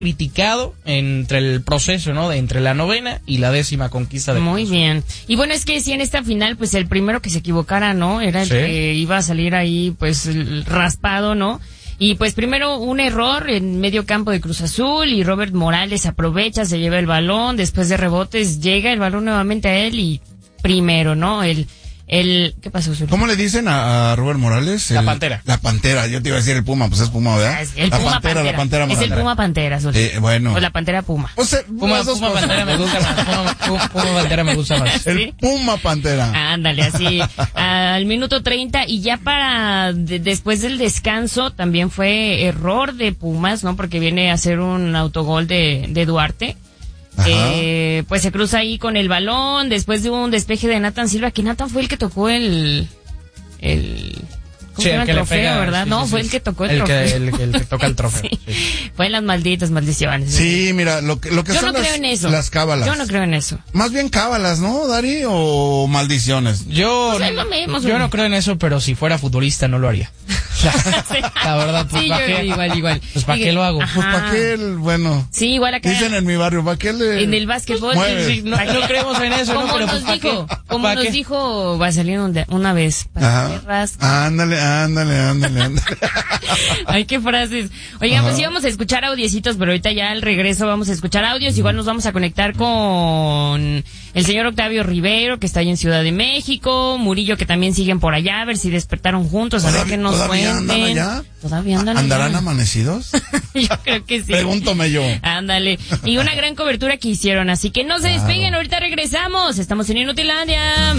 criticado entre el proceso, ¿no? Entre la 9ª y la 10ª conquista de Muy bien. Y bueno, es que sí, en esta final, pues el primero que se equivocara, ¿no? Era el que iba a salir ahí, pues, raspado, ¿no? Y pues primero un error en medio campo de Cruz Azul y Robert Morales aprovecha, se lleva el balón, después de rebotes llega el balón nuevamente a él y primero, ¿no? ¿Qué pasó, Zuli? ¿Cómo le dicen a Robert Morales? La Pantera. La Pantera, yo te iba a decir el Puma, pues es Puma, ¿verdad? El la Puma Pantera. Es el Puma Pantera, Zuli. Bueno. O la Pantera Puma. O sea, Puma Pantera me gusta más. Puma Pantera me gusta más. El Puma Pantera. Ándale, así, al minuto 30 y ya después del descanso también fue error de Pumas, ¿no? Porque viene a hacer un autogol de Duarte. Pues se cruza ahí con el balón, después de un despeje de Nathan Silva, que Nathan fue el que tocó el trofeo, ¿verdad? Fue el que tocó el trofeo. El que toca el trofeo. Fue en las malditas maldiciones. Sí, mira, lo que Yo son no creo en eso. las cábalas. Yo no creo en eso. Más bien cábalas, ¿no, Dari? ¿O maldiciones? Yo no creo en eso, pero si fuera futbolista no lo haría. La verdad, pues sí, ¿para qué? Igual. Pues ¿para qué lo hago? Pues ¿para qué bueno? Sí, igual acá. Dicen en mi barrio, ¿para qué le en el básquetbol sí, no creemos en eso, ¿no? Pero pues como nos dijo Vaselino una vez. Ándale. Ay, qué frases. Oigan, pues sí vamos a escuchar audiecitos, pero ahorita ya al regreso vamos a escuchar audios. Igual nos vamos a conectar con el señor Octavio Ribeiro, que está ahí en Ciudad de México, Murillo, que también siguen por allá, a ver si despertaron juntos, a ver qué nos cuenten. ¿Andan allá? Todavía andan ¿Andarán allá. amanecidos? Yo creo que sí. Pregúntame yo. Ándale. Y una gran cobertura que hicieron, así que no se despeguen, ahorita regresamos. Estamos en Inutilandia.